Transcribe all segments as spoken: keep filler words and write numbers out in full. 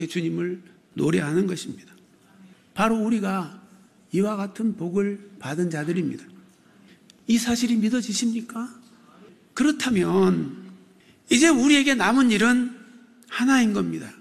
주님을 노래하는 것입니다. 바로 우리가 이와 같은 복을 받은 자들입니다. 이 사실이 믿어지십니까? 그렇다면 이제 우리에게 남은 일은 하나인 겁니다.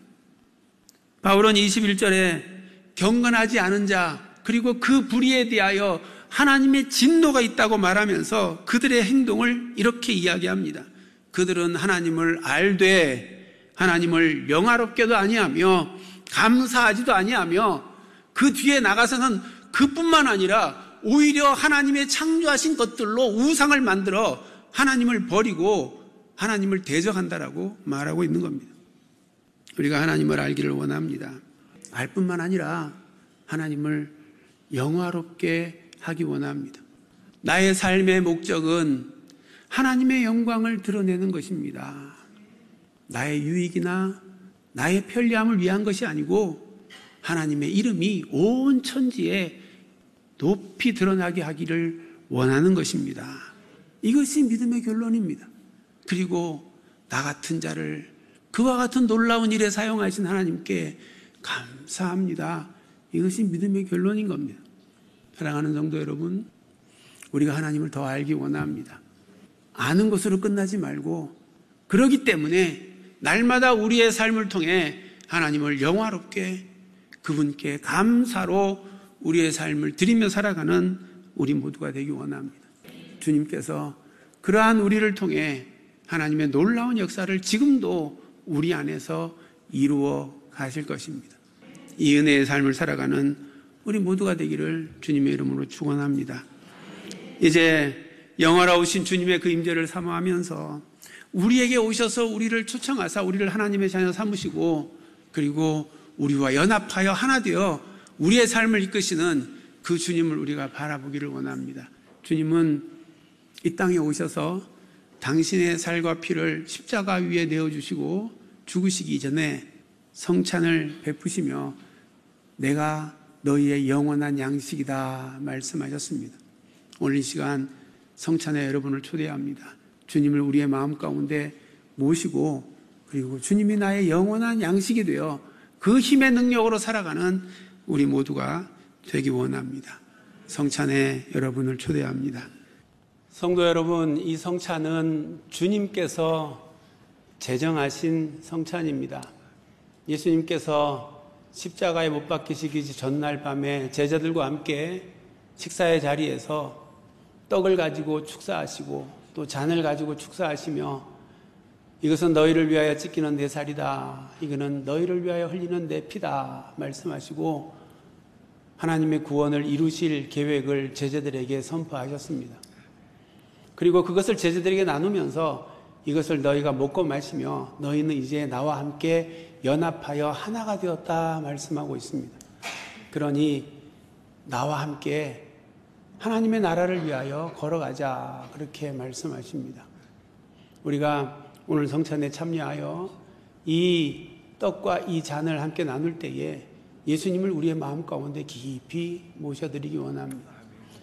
바울은 이십일 절에 경건하지 않은 자 그리고 그 불의에 대하여 하나님의 진노가 있다고 말하면서 그들의 행동을 이렇게 이야기합니다. 그들은 하나님을 알되 하나님을 영화롭게도 아니하며 감사하지도 아니하며 그 뒤에 나가서는 그뿐만 아니라 오히려 하나님의 창조하신 것들로 우상을 만들어 하나님을 버리고 하나님을 대적한다라고 말하고 있는 겁니다. 우리가 하나님을 알기를 원합니다. 알 뿐만 아니라 하나님을 영화롭게 하기 원합니다. 나의 삶의 목적은 하나님의 영광을 드러내는 것입니다. 나의 유익이나 나의 편리함을 위한 것이 아니고 하나님의 이름이 온 천지에 높이 드러나게 하기를 원하는 것입니다. 이것이 믿음의 결론입니다. 그리고 나 같은 자를 그와 같은 놀라운 일에 사용하신 하나님께 감사합니다. 이것이 믿음의 결론인 겁니다. 사랑하는 성도 여러분, 우리가 하나님을 더 알기 원합니다. 아는 것으로 끝나지 말고 그러기 때문에 날마다 우리의 삶을 통해 하나님을 영화롭게 그분께 감사로 우리의 삶을 드리며 살아가는 우리 모두가 되기 원합니다. 주님께서 그러한 우리를 통해 하나님의 놀라운 역사를 지금도 우리 안에서 이루어 가실 것입니다. 이 은혜의 삶을 살아가는 우리 모두가 되기를 주님의 이름으로 축원합니다. 이제 영화로우신 주님의 그 임재를 사모하면서 우리에게 오셔서 우리를 초청하사 우리를 하나님의 자녀 삼으시고 그리고 우리와 연합하여 하나 되어 우리의 삶을 이끄시는 그 주님을 우리가 바라보기를 원합니다. 주님은 이 땅에 오셔서 당신의 살과 피를 십자가 위에 내어주시고 죽으시기 전에 성찬을 베푸시며 내가 너희의 영원한 양식이다 말씀하셨습니다. 오늘 이 시간 성찬에 여러분을 초대합니다. 주님을 우리의 마음 가운데 모시고 그리고 주님이 나의 영원한 양식이 되어 그 힘의 능력으로 살아가는 우리 모두가 되기 원합니다. 성찬에 여러분을 초대합니다. 성도 여러분, 이 성찬은 주님께서 제정하신 성찬입니다. 예수님께서 십자가에 못 박히시기 전날 밤에 제자들과 함께 식사의 자리에서 떡을 가지고 축사하시고 또 잔을 가지고 축사하시며 이것은 너희를 위하여 찢기는 내 살이다. 이거는 너희를 위하여 흘리는 내 피다. 말씀하시고 하나님의 구원을 이루실 계획을 제자들에게 선포하셨습니다. 그리고 그것을 제자들에게 나누면서 이것을 너희가 먹고 마시며 너희는 이제 나와 함께 연합하여 하나가 되었다 말씀하고 있습니다. 그러니 나와 함께 하나님의 나라를 위하여 걸어가자 그렇게 말씀하십니다. 우리가 오늘 성찬에 참여하여 이 떡과 이 잔을 함께 나눌 때에 예수님을 우리의 마음 가운데 깊이 모셔드리기 원합니다.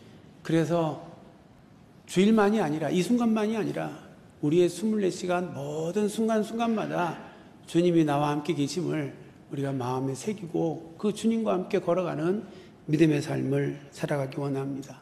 그래서 주일만이 아니라 이 순간만이 아니라 우리의 이십사 시간 모든 순간순간마다 주님이 나와 함께 계심을 우리가 마음에 새기고 그 주님과 함께 걸어가는 믿음의 삶을 살아가기 원합니다.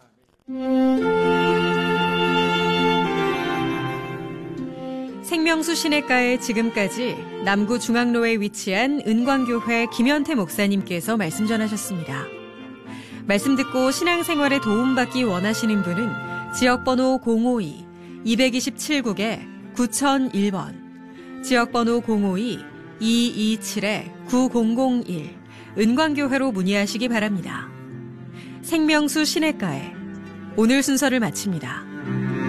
생명수 시냇가에 지금까지 남구중앙로에 위치한 은광교회 김현태 목사님께서 말씀 전하셨습니다. 말씀 듣고 신앙생활에 도움받기 원하시는 분은 지역번호 공오이 이이칠 국에 구공공일 번, 지역번호 공오이 이이칠 구공공일 은광교회로 문의하시기 바랍니다. 생명수 시냇가에 오늘 순서를 마칩니다.